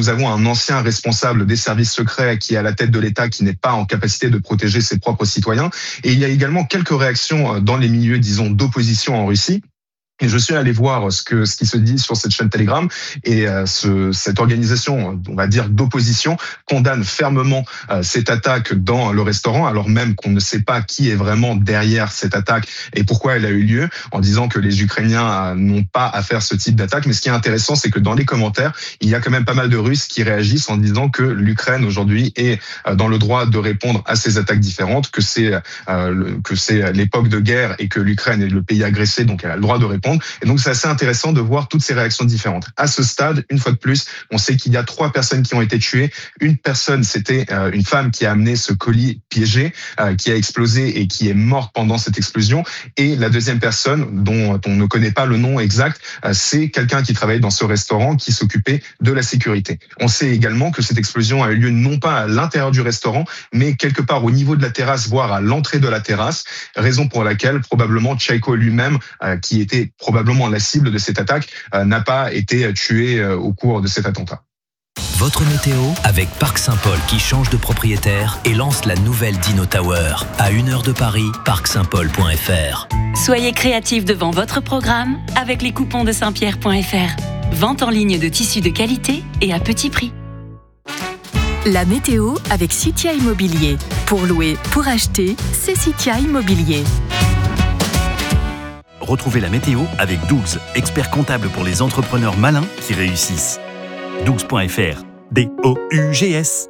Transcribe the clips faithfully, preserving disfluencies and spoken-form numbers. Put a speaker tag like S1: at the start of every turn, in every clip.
S1: nous avons un ancien responsable des services secrets qui est à la tête de l'État, qui n'est pas en capacité de protéger ses propres citoyens. Et il y a également quelques réactions dans les milieux, disons, d'opposition en Russie. Et je suis allé voir ce que ce qui se dit sur cette chaîne Telegram, et euh, ce, cette organisation, on va dire d'opposition, condamne fermement euh, cette attaque dans le restaurant, alors même qu'on ne sait pas qui est vraiment derrière cette attaque et pourquoi elle a eu lieu, en disant que les Ukrainiens euh, n'ont pas à faire ce type d'attaque. Mais ce qui est intéressant, c'est que dans les commentaires, il y a quand même pas mal de Russes qui réagissent en disant que l'Ukraine aujourd'hui est euh, dans le droit de répondre à ces attaques différentes, que c'est euh, le, que c'est l'époque de guerre et que l'Ukraine est le pays agressé, donc elle a le droit de répondre. Et donc, c'est assez intéressant de voir toutes ces réactions différentes. À ce stade, une fois de plus, on sait qu'il y a trois personnes qui ont été tuées. Une personne, c'était une femme qui a amené ce colis piégé, qui a explosé et qui est morte pendant cette explosion. Et la deuxième personne, dont on ne connaît pas le nom exact, c'est quelqu'un qui travaillait dans ce restaurant, qui s'occupait de la sécurité. On sait également que cette explosion a eu lieu non pas à l'intérieur du restaurant, mais quelque part au niveau de la terrasse, voire à l'entrée de la terrasse, raison pour laquelle probablement Tchaïko lui-même, qui était probablement la cible de cette attaque, euh, n'a pas été tué euh, au cours de cet attentat.
S2: Votre météo avec Parc Saint-Paul qui change de propriétaire et lance la nouvelle Dino Tower. À une heure de Paris, parc saint paul point f r.
S3: Soyez créatifs devant votre programme avec les coupons de saint pierre point f r. Vente en ligne de tissus de qualité et à petit prix.
S4: La météo avec Citia Immobilier. Pour louer, pour acheter, c'est Citia Immobilier.
S5: Retrouvez la météo avec Dougs, expert comptable pour les entrepreneurs malins qui réussissent. dougs point f r. D O U G S.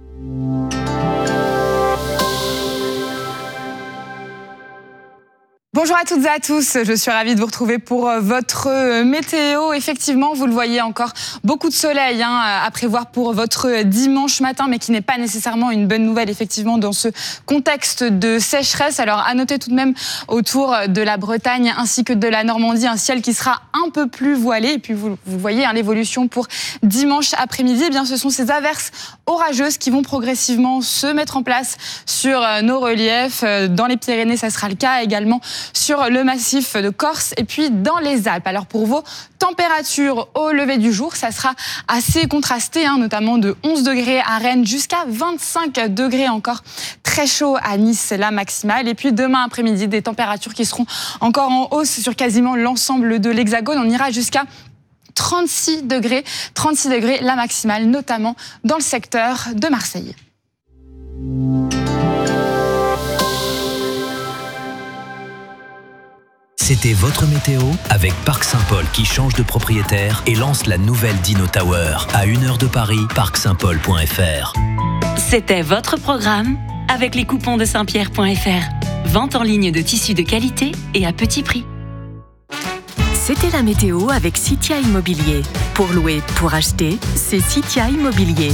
S6: Bonjour à toutes et à tous, je suis ravie de vous retrouver pour votre météo. Effectivement, vous le voyez, encore beaucoup de soleil hein, à prévoir pour votre dimanche matin, mais qui n'est pas nécessairement une bonne nouvelle effectivement dans ce contexte de sécheresse. Alors à noter tout de même autour de la Bretagne ainsi que de la Normandie, un ciel qui sera un peu plus voilé. Et puis vous, vous voyez hein, l'évolution pour dimanche après-midi. Eh bien, ce sont ces averses orageuses qui vont progressivement se mettre en place sur nos reliefs. Dans les Pyrénées, ça sera le cas également sur le massif de Corse et puis dans les Alpes. Alors pour vos températures au lever du jour, ça sera assez contrasté, hein, notamment de onze degrés à Rennes jusqu'à vingt-cinq degrés encore. Très chaud à Nice, la maximale. Et puis demain après-midi, des températures qui seront encore en hausse sur quasiment l'ensemble de l'Hexagone. On ira jusqu'à trente-six degrés, trente-six degrés la maximale, notamment dans le secteur de Marseille.
S2: C'était votre météo avec Parc Saint-Paul qui change de propriétaire et lance la nouvelle Dino Tower. À une heure de Paris, parc saint paul point f r.
S3: C'était votre programme avec les coupons de saint pierre point f r. Vente en ligne de tissus de qualité et à petit prix.
S4: C'était la météo avec Citia Immobilier. Pour louer, pour acheter, c'est Citia Immobilier.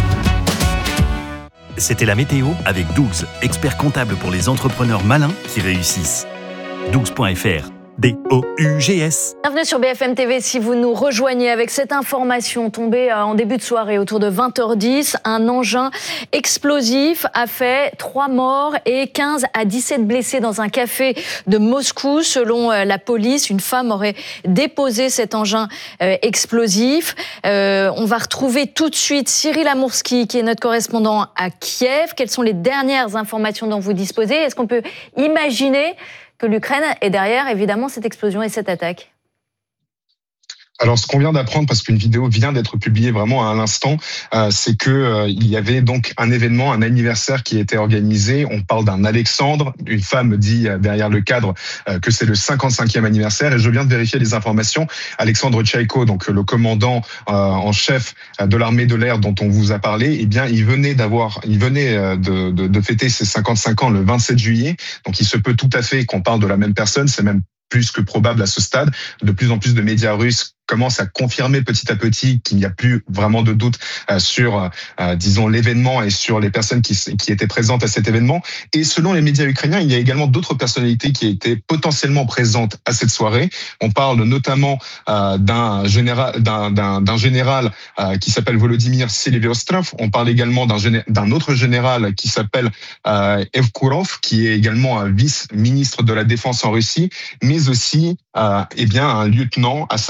S5: C'était la météo avec Dougs, expert comptable pour les entrepreneurs malins qui réussissent. dougs point f r. D O U G S.
S7: Bienvenue sur B F M T V si vous nous rejoignez avec cette information tombée en début de soirée autour de vingt heures dix. Un engin explosif a fait trois morts et quinze à dix-sept blessés dans un café de Moscou. Selon la police, une femme aurait déposé cet engin explosif. Euh, on va retrouver tout de suite Cyril Amourski qui est notre correspondant à Kiev. Quelles sont les dernières informations dont vous disposez? Est-ce qu'on peut imaginer que l'Ukraine est derrière, évidemment, cette explosion et cette attaque?
S1: Alors, ce qu'on vient d'apprendre, parce qu'une vidéo vient d'être publiée vraiment à l'instant, euh, c'est que euh, il y avait donc un événement, un anniversaire qui était organisé. On parle d'un Alexandre. Une femme dit euh, derrière le cadre euh, que c'est le cinquante-cinquième anniversaire. Et je viens de vérifier les informations. Alexandre Tchaïko, donc le commandant euh, en chef de l'armée de l'air dont on vous a parlé, eh bien, il venait d'avoir, il venait euh, de, de, de fêter ses cinquante-cinq ans le vingt-sept juillet. Donc, il se peut tout à fait qu'on parle de la même personne. C'est même plus que probable à ce stade. De plus en plus de médias russes commence à confirmer petit à petit qu'il n'y a plus vraiment de doute euh, sur, euh, disons, l'événement et sur les personnes qui, qui étaient présentes à cet événement. Et selon les médias ukrainiens, il y a également d'autres personnalités qui étaient potentiellement présentes à cette soirée. On parle notamment euh, d'un général, d'un, d'un, d'un général euh, qui s'appelle Volodymyr Seliviostrov. On parle également d'un, géné- d'un autre général qui s'appelle euh, Evkurov, qui est également un vice-ministre de la Défense en Russie, mais aussi euh, eh bien un lieutenant, à savoir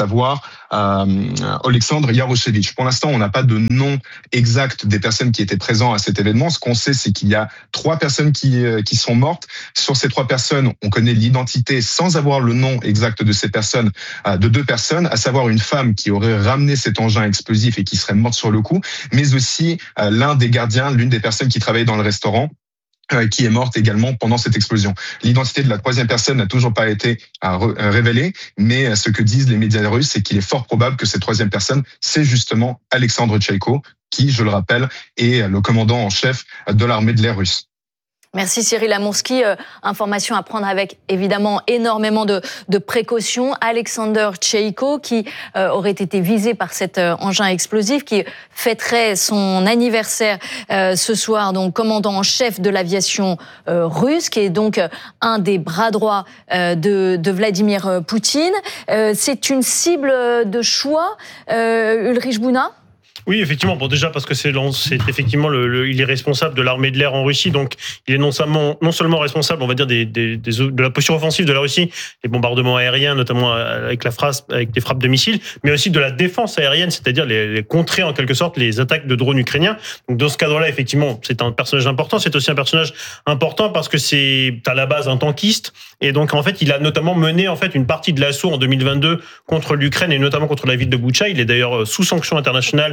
S1: euh, Oleksandr Yaroshevitch. Pour l'instant, on n'a pas de nom exact des personnes qui étaient présentes à cet événement. Ce qu'on sait, c'est qu'il y a trois personnes qui, qui sont mortes. Sur ces trois personnes, on connaît l'identité sans avoir le nom exact de ces personnes, de deux personnes, à savoir une femme qui aurait ramené cet engin explosif et qui serait morte sur le coup, mais aussi l'un des gardiens, l'une des personnes qui travaillait dans le restaurant, qui est morte également pendant cette explosion. L'identité de la troisième personne n'a toujours pas été révélée, mais ce que disent les médias russes, c'est qu'il est fort probable que cette troisième personne, c'est justement Alexandre Tchaïko, qui, je le rappelle, est le commandant en chef de l'armée de l'air russe.
S7: Merci Cyril Amourski. Euh, information à prendre avec évidemment énormément de, de précautions. Alexander Tchaïko qui euh, aurait été visé par cet euh, engin explosif qui fêterait son anniversaire euh, ce soir, donc commandant en chef de l'aviation euh, russe, qui est donc euh, un des bras droits euh, de, de Vladimir Poutine. Euh, c'est une cible de choix, euh, Ulrich Bouna ?
S8: Oui, effectivement. Bon, déjà parce que c'est, c'est effectivement le, le, il est responsable de l'armée de l'air en Russie, donc il est non seulement, non seulement responsable, on va dire, des, des, des, de la posture offensive de la Russie, les bombardements aériens, notamment avec la phrase, avec des frappes de missiles, mais aussi de la défense aérienne, c'est-à-dire les, les contrer en quelque sorte les attaques de drones ukrainiens. Donc dans ce cadre-là, effectivement, c'est un personnage important. C'est aussi un personnage important parce que c'est à la base un tankiste, et donc en fait, il a notamment mené en fait une partie de l'assaut en deux mille vingt-deux contre l'Ukraine et notamment contre la ville de Boutcha. Il est d'ailleurs sous sanction internationale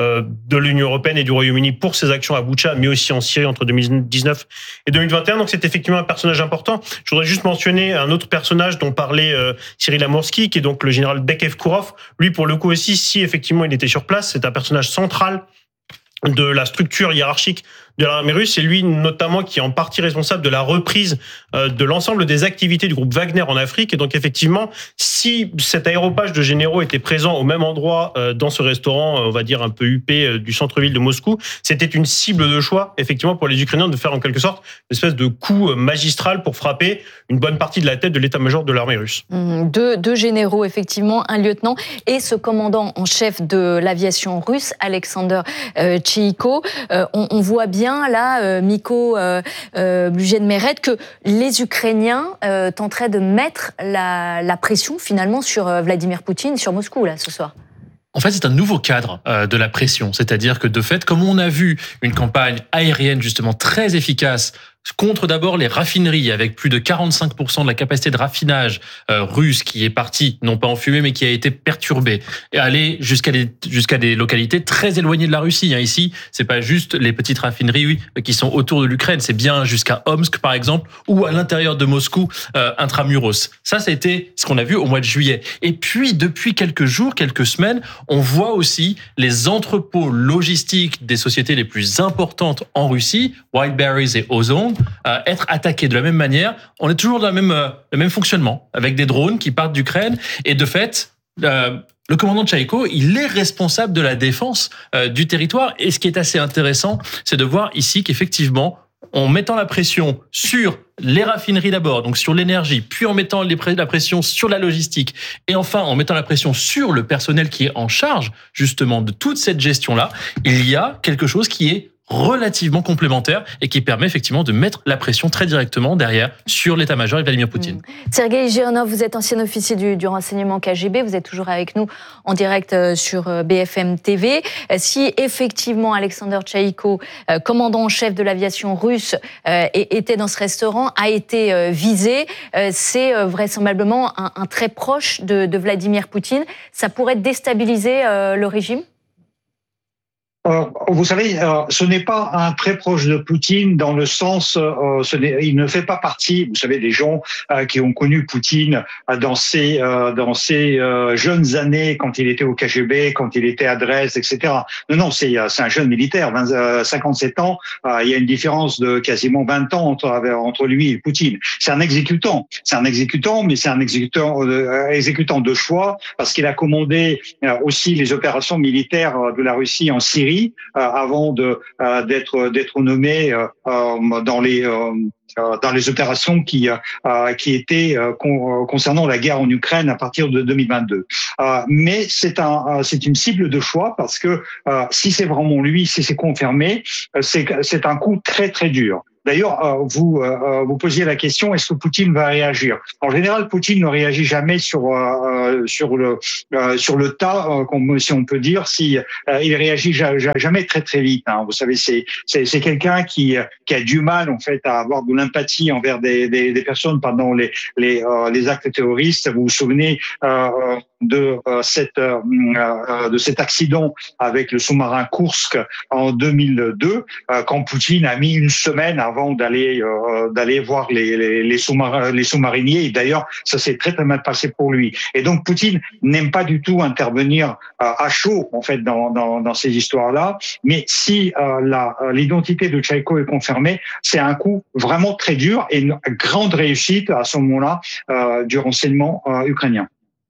S8: de l'Union européenne et du Royaume-Uni pour ses actions à Boutcha, mais aussi en Syrie entre deux mille dix-neuf et deux mille vingt et un. Donc c'est effectivement un personnage important. Je voudrais juste mentionner un autre personnage dont parlait euh, Cyril Amourski, qui est donc le général Bekevkourov. Lui, pour le coup aussi, si effectivement il était sur place, c'est un personnage central de la structure hiérarchique de l'armée russe. C'est lui notamment qui est en partie responsable de la reprise euh, de l'ensemble des activités du groupe Wagner en Afrique. Et donc effectivement, si cet aéropage de généraux était présent au même endroit euh, dans ce restaurant, on va dire un peu huppé euh, du centre-ville de Moscou, c'était une cible de choix effectivement pour les Ukrainiens de faire en quelque sorte une espèce de coup magistral pour frapper une bonne partie de la tête de l'état-major de l'armée russe.
S7: Mmh, deux, deux généraux effectivement, un lieutenant et ce commandant en chef de l'aviation russe, Alexander euh, Tchaïko. Euh, on, on voit bien là, euh, Miko euh, euh, Blujen-Meret, que les Ukrainiens euh, tenteraient de mettre la, la pression finalement sur euh, Vladimir Poutine, sur Moscou là ce soir.
S9: En fait, c'est un nouveau cadre euh, de la pression. C'est-à-dire que de fait, comme on a vu une campagne aérienne justement très efficace contre d'abord les raffineries, avec plus de quarante-cinq pour cent de la capacité de raffinage euh, russe qui est partie, non pas en fumée, mais qui a été perturbée, et aller jusqu'à des, jusqu'à des localités très éloignées de la Russie. Hein. Ici, c'est pas juste les petites raffineries oui, qui sont autour de l'Ukraine, c'est bien jusqu'à Omsk, par exemple, ou à l'intérieur de Moscou, euh, intramuros. Ça, ça a été ce qu'on a vu au mois de juillet. Et puis, depuis quelques jours, quelques semaines, on voit aussi les entrepôts logistiques des sociétés les plus importantes en Russie, Wildberries et Ozon, Euh, être attaqués de la même manière. On est toujours dans le même, euh, le même fonctionnement, avec des drones qui partent d'Ukraine. Et de fait, euh, le commandant Tchaïko, il est responsable de la défense euh, du territoire. Et ce qui est assez intéressant, c'est de voir ici qu'effectivement, en mettant la pression sur les raffineries d'abord, donc sur l'énergie, puis en mettant la pression sur la logistique, et enfin en mettant la pression sur le personnel qui est en charge justement de toute cette gestion-là, il y a quelque chose qui est relativement complémentaire et qui permet effectivement de mettre la pression très directement derrière sur l'état-major et Vladimir Poutine.
S7: Mmh. Sergueï Gironov, vous êtes ancien officier du, du renseignement K G B, vous êtes toujours avec nous en direct sur B F M T V. Si effectivement Alexander Tchaïko, commandant en chef de l'aviation russe, était dans ce restaurant, a été visé, c'est vraisemblablement un, un très proche de, de Vladimir Poutine. Ça pourrait déstabiliser le régime ?
S10: Euh, vous savez, euh, ce n'est pas un très proche de Poutine dans le sens, euh, ce n'est, il ne fait pas partie, vous savez, des gens euh, qui ont connu Poutine euh, dans ses euh, dans ses euh, jeunes années, quand il était au K G B, quand il était à Dresde, et cetera. Non, non, c'est c'est un jeune militaire, vingt, euh, cinquante-sept ans. Euh, il y a une différence de quasiment vingt ans entre entre lui et Poutine. C'est un exécutant, c'est un exécutant, mais c'est un exécutant euh, exécutant de choix parce qu'il a commandé euh, aussi les opérations militaires de la Russie en Syrie. Euh, avant de euh, d'être d'être nommé euh, dans les euh, dans les opérations qui euh, qui étaient euh, con, concernant la guerre en Ukraine à partir de deux mille vingt-deux. Euh, mais c'est un c'est une cible de choix parce que euh, si c'est vraiment lui, si c'est confirmé, c'est c'est un coup très très dur. D'ailleurs, vous vous posiez la question, est-ce que Poutine va réagir? En général, Poutine ne réagit jamais sur sur le sur le tas, si on peut dire. Si il réagit jamais très très vite. Hein. Vous savez, c'est c'est, c'est quelqu'un qui qui a du mal en fait à avoir de l'empathie envers des des, des personnes pendant les les les actes terroristes. Vous vous souvenez euh, de cette euh, de cet accident avec le sous-marin Kursk en deux mille deux, quand Poutine a mis une semaine avant d'aller euh, d'aller voir les les, les, sous-marins, les sous-mariniers. Et d'ailleurs, ça s'est très très mal passé pour lui. Et donc Poutine n'aime pas du tout intervenir euh, à chaud en fait dans dans, dans ces histoires-là. Mais si euh, la l'identité de Tchaïko est confirmée, c'est un coup vraiment très dur et une grande réussite à ce moment-là euh, du renseignement euh, ukrainien.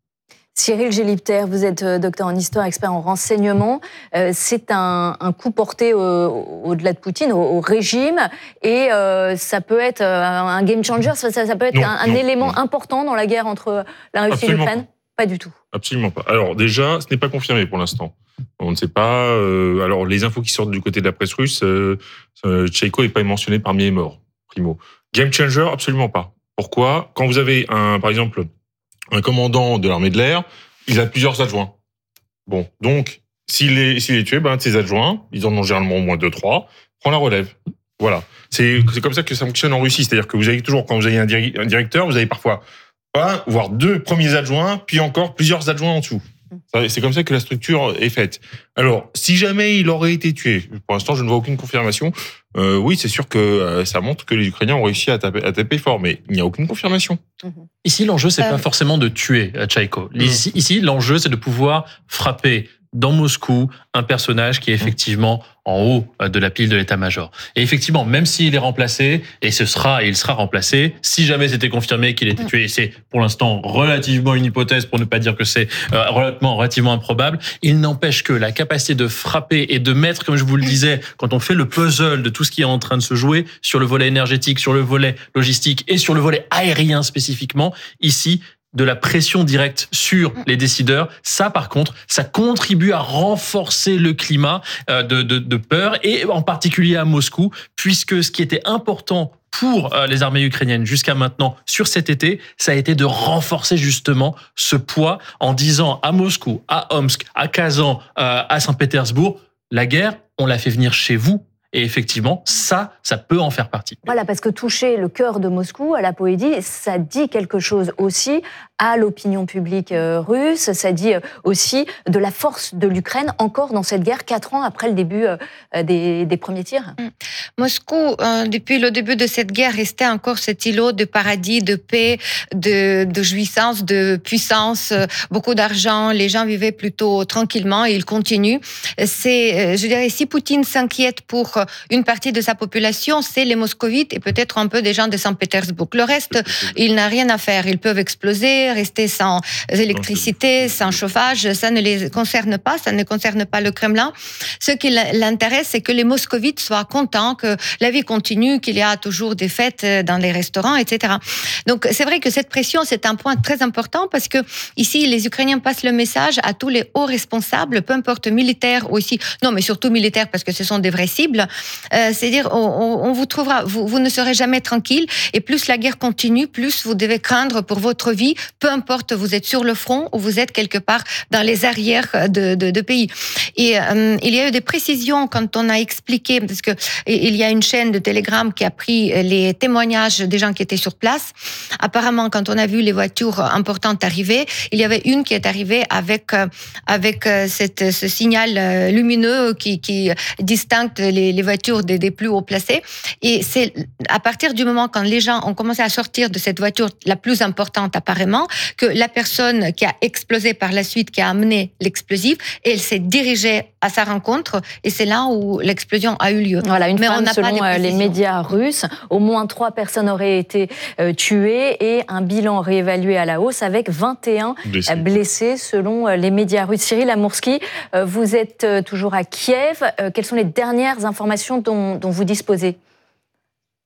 S7: Cyril Gélibter, vous êtes docteur en histoire, expert en renseignement. Euh, c'est un, un coup porté au, au-delà de Poutine, au, au régime, et euh, ça peut être un game changer, ça, ça peut être non, un, un non, élément non. important dans la guerre entre la Russie Absolument et l'Ukraine pas. pas du tout.
S11: Absolument pas. Alors déjà, ce n'est pas confirmé pour l'instant. On ne sait pas. Euh, alors les infos qui sortent du côté de la presse russe, euh, euh, Tchaïko n'est pas mentionné parmi les morts. Primo. Game changer, absolument pas. Pourquoi? Quand vous avez un, par exemple, un commandant de l'armée de l'air, il a plusieurs adjoints. Bon, donc, s'il est, s'il est tué, ben, ses adjoints, ils en ont généralement au moins deux, trois, prend la relève. Voilà. C'est, c'est comme ça que ça fonctionne en Russie. C'est-à-dire que vous avez toujours, quand vous avez un, diri- un directeur, vous avez parfois un, voire deux premiers adjoints, puis encore plusieurs adjoints en dessous. C'est comme ça que la structure est faite. Alors, si jamais il aurait été tué, pour l'instant, je ne vois aucune confirmation. Euh, oui, c'est sûr que euh, ça montre que les Ukrainiens ont réussi à taper, à taper fort, mais il n'y a aucune confirmation.
S9: Ici, l'enjeu, c'est
S7: euh...
S9: pas forcément de tuer Tchaïko. Ici, ici, l'enjeu, c'est de pouvoir frapper dans Moscou un personnage qui est effectivement en haut de la pile de l'état-major. Et effectivement, même s'il est remplacé, et ce sera, et il sera remplacé, si jamais c'était confirmé qu'il était tué, et c'est pour l'instant relativement une hypothèse, pour ne pas dire que c'est euh, relativement, relativement improbable, il n'empêche que la capacité de frapper et de mettre, comme je vous le disais, quand on fait le puzzle de tout ce qui est en train de se jouer, sur le volet énergétique, sur le volet logistique et sur le volet aérien spécifiquement, ici, de la pression directe sur les décideurs, ça par contre, ça contribue à renforcer le climat de, de, de peur, et en particulier à Moscou, puisque ce qui était important pour les armées ukrainiennes jusqu'à maintenant sur cet été, ça a été de renforcer justement ce poids en disant à Moscou, à Omsk, à Kazan, à Saint-Pétersbourg, la guerre, on l'a fait venir chez vous. Et effectivement, ça, ça peut en faire partie.
S7: Voilà, parce que toucher le cœur de Moscou, à la Poédie, ça dit quelque chose aussi à l'opinion publique russe, ça dit aussi de la force de l'Ukraine encore dans cette guerre, quatre ans après le début des, des premiers tirs.
S12: Moscou, euh, depuis le début de cette guerre, restait encore cet îlot de paradis, de paix, de, de jouissance, de puissance, beaucoup d'argent, les gens vivaient plutôt tranquillement et ils continuent. C'est, je dirais, si Poutine s'inquiète pour une partie de sa population, c'est les moscovites et peut-être un peu des gens de Saint-Pétersbourg. Le reste, il n'a rien à faire. Ils peuvent exploser, rester sans électricité, sans chauffage. Ça ne les concerne pas, ça ne concerne pas le Kremlin. Ce qui l'intéresse, c'est que les moscovites soient contents, que la vie continue, qu'il y a toujours des fêtes dans les restaurants, et cetera. Donc, c'est vrai que cette pression, c'est un point très important parce que ici, les Ukrainiens passent le message à tous les hauts responsables, peu importe militaires ou aussi, non, mais surtout militaires parce que ce sont des vraies cibles. Euh, c'est-à-dire, on, on vous trouvera, vous, vous ne serez jamais tranquille. Et plus la guerre continue, plus vous devez craindre pour votre vie, peu importe vous êtes sur le front ou vous êtes quelque part dans les arrières de, de, de pays. Et euh, il y a eu des précisions quand on a expliqué, parce que il y a une chaîne de Telegram qui a pris les témoignages des gens qui étaient sur place. Apparemment, quand on a vu les voitures importantes arriver, il y avait une qui est arrivée avec avec cette, ce signal lumineux qui, qui distingue les, les voitures des, des plus haut placés. Et c'est à partir du moment quand les gens ont commencé à sortir de cette voiture la plus importante apparemment, que la personne qui a explosé par la suite, qui a amené l'explosif, elle s'est dirigée à sa rencontre et c'est là où l'explosion a eu lieu.
S7: Voilà, une
S12: Mais
S7: femme,
S12: on n'a
S7: selon
S12: pas
S7: les médias russes, au moins trois personnes auraient été euh, tuées et un bilan réévalué à la hausse avec vingt et un blessés, blessés selon les médias russes. Cyril Amourski, euh, vous êtes euh, toujours à Kiev. Euh, quelles sont les dernières informations dont, dont vous disposez ?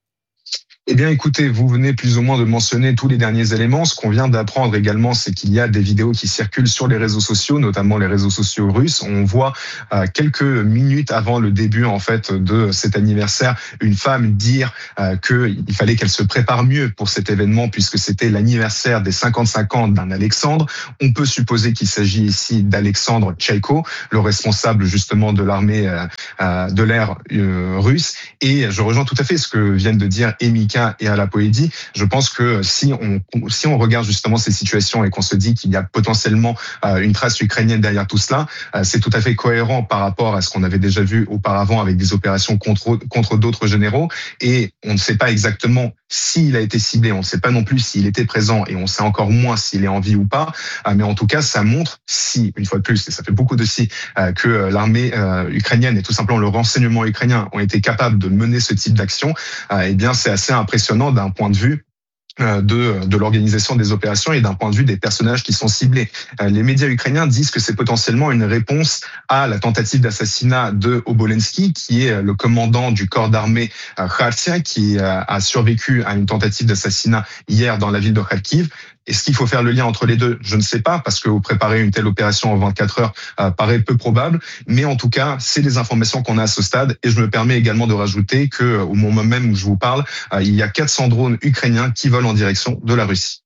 S1: Eh bien, écoutez, vous venez plus ou moins de mentionner tous les derniers éléments. Ce qu'on vient d'apprendre également, c'est qu'il y a des vidéos qui circulent sur les réseaux sociaux, notamment les réseaux sociaux russes. On voit euh, quelques minutes avant le début, en fait, de cet anniversaire, une femme dire euh, qu'il fallait qu'elle se prépare mieux pour cet événement, puisque c'était l'anniversaire des cinquante-cinq ans d'un Alexandre. On peut supposer qu'il s'agit ici d'Alexandre Tchaïko, le responsable justement de l'armée euh, euh, de l'air euh, russe. Et je rejoins tout à fait ce que viennent de dire Emika et à la Poédie. Je pense que si on si on regarde justement ces situations et qu'on se dit qu'il y a potentiellement euh, une trace ukrainienne derrière tout cela, euh, c'est tout à fait cohérent par rapport à ce qu'on avait déjà vu auparavant avec des opérations contre contre d'autres généraux. Et on ne sait pas exactement s'il a été ciblé, on ne sait pas non plus s'il était présent et on sait encore moins s'il est en vie ou pas. Euh, mais en tout cas, ça montre, si une fois de plus, et ça fait beaucoup de si, euh, que l'armée euh, ukrainienne et tout simplement le renseignement ukrainien ont été capables de mener ce type d'action. Euh, eh bien, c'est assez impressionnant d'un point de vue de, de l'organisation des opérations et d'un point de vue des personnages qui sont ciblés. Les médias ukrainiens disent que c'est potentiellement une réponse à la tentative d'assassinat de Obolensky, qui est le commandant du corps d'armée Khartia, qui a survécu à une tentative d'assassinat hier dans la ville de Kharkiv. Est-ce qu'il faut faire le lien entre les deux? Je ne sais pas, parce que préparer une telle opération en vingt-quatre heures euh, paraît peu probable. Mais en tout cas, c'est les informations qu'on a à ce stade. Et je me permets également de rajouter que, au moment même où je vous parle, euh, il y a quatre cents drones ukrainiens qui volent en direction de la Russie.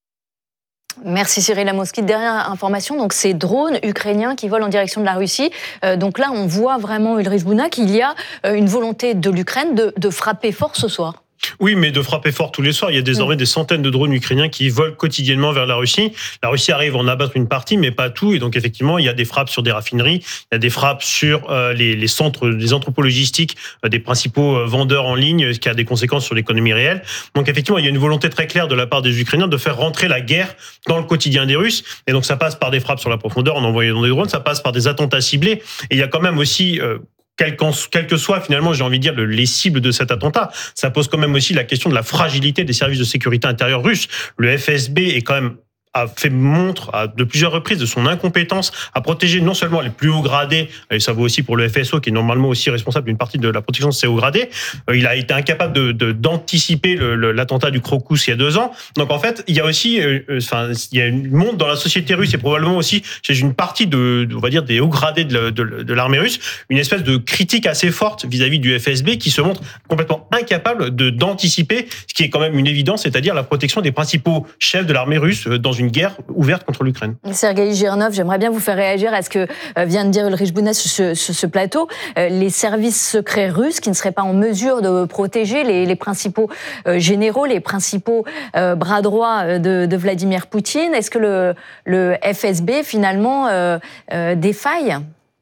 S7: Merci Cyril Amoski. Dernière information, donc ces drones ukrainiens qui volent en direction de la Russie. Euh, donc là, on voit vraiment, Ulrich Bouna, qu'il y a une volonté de l'Ukraine de, de frapper fort ce soir.
S8: Oui, mais de frapper fort tous les soirs. Il y a désormais des centaines de drones ukrainiens qui volent quotidiennement vers la Russie. La Russie arrive à en abattre une partie, mais pas tout. Et donc, effectivement, il y a des frappes sur des raffineries, il y a des frappes sur euh, les, les centres, les entrepôts logistiques euh, des principaux euh, vendeurs en ligne, ce qui a des conséquences sur l'économie réelle. Donc, effectivement, il y a une volonté très claire de la part des Ukrainiens de faire rentrer la guerre dans le quotidien des Russes. Et donc, ça passe par des frappes sur la profondeur en envoyant des drones, ça passe par des attentats ciblés. Et il y a quand même aussi... Euh, Quel, quel que soit finalement, j'ai envie de dire, les cibles de cet attentat, ça pose quand même aussi la question de la fragilité des services de sécurité intérieure russes. Le F S B est quand même a fait montre à de plusieurs reprises de son incompétence à protéger non seulement les plus hauts gradés, et ça vaut aussi pour le F S O qui est normalement aussi responsable d'une partie de la protection de ces hauts gradés. Il a été incapable de, de, d'anticiper le, le, l'attentat du Crocus il y a deux ans. Donc en fait, il y a aussi, euh, enfin, il y a une monde dans la société russe et probablement aussi chez une partie de, on va dire, des hauts gradés de, de, de l'armée russe, une espèce de critique assez forte vis-à-vis du F S B qui se montre complètement incapable de d'anticiper ce qui est quand même une évidence, c'est-à-dire la protection des principaux chefs de l'armée russe dans une guerre ouverte contre l'Ukraine.
S7: Sergueï Girnov, j'aimerais bien vous faire réagir à ce que vient de dire Ulrich Bouna sur ce, sur ce plateau. Les services secrets russes qui ne seraient pas en mesure de protéger les, les principaux généraux, les principaux bras droits de, de Vladimir Poutine. Est-ce que le, le F S B finalement euh, euh, défaille ?